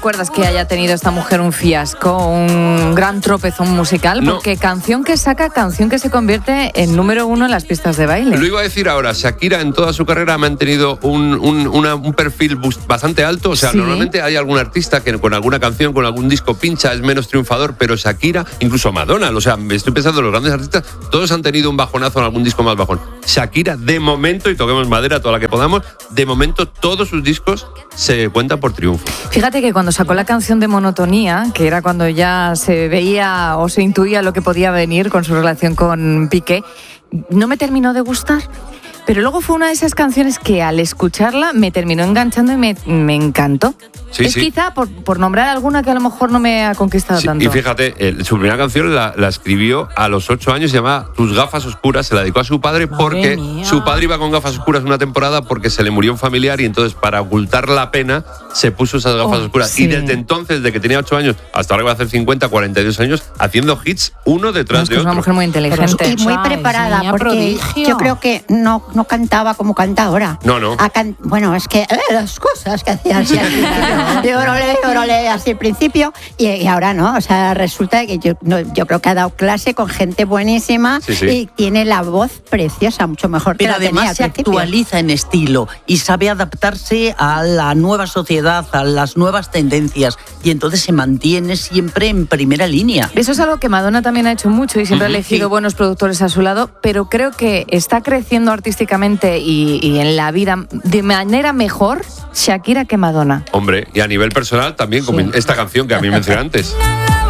recuerdas que haya tenido esta mujer un fiasco, un gran tropezón musical? No. Porque canción que saca, canción que se convierte en número 1 en las pistas de baile. Lo iba a decir ahora, Shakira en toda su carrera ha mantenido un perfil bastante alto. O sea, Sí. Normalmente hay algún artista que con alguna canción, con algún disco pincha, es menos triunfador, pero Shakira, incluso Madonna, o sea, estoy pensando en los grandes artistas, todos han tenido un bajonazo en algún disco más bajón. Shakira, de momento, y toquemos madera toda la que podamos, de momento todos sus discos se cuentan por triunfo. Fíjate que cuando sacó la canción de Monotonía, que era cuando ya se veía o se intuía lo que podía venir con su relación con Piqué, no me terminó de gustar. Pero luego fue una de esas canciones que al escucharla me terminó enganchando y me encantó. Sí, es sí. quizá por nombrar alguna que a lo mejor no me ha conquistado Sí, tanto. y fíjate, su primera canción la escribió a los 8 años, se llama Tus gafas oscuras, se la dedicó a su padre porque mía. su padre iba con gafas oscuras una temporada porque se le murió un familiar y entonces para ocultar la pena se puso esas gafas oscuras. sí. Y desde entonces, de que tenía 8 años hasta ahora va a hacer 50, 42 años, haciendo hits uno detrás Es de que es una otro. mujer muy inteligente. Y muy preparada, niña porque prodigio. yo creo que no cantaba como canta ahora. No. Bueno, es que las cosas que hacía así al principio. Órale, así al principio, y ahora no. O sea, resulta que yo creo que ha dado clase con gente buenísima Sí. y tiene la voz preciosa, mucho mejor que Pero la tenía además al se principio. actualiza en estilo y sabe adaptarse a la nueva sociedad, a las nuevas tendencias, y entonces se mantiene siempre en primera línea. Eso es algo que Madonna también ha hecho mucho y siempre ha elegido Sí. buenos productores a su lado, pero creo que está creciendo artísticamente y en la vida de manera mejor Shakira que Madonna. Hombre, y a nivel personal también, como Sí. esta canción que a mí mencioné antes.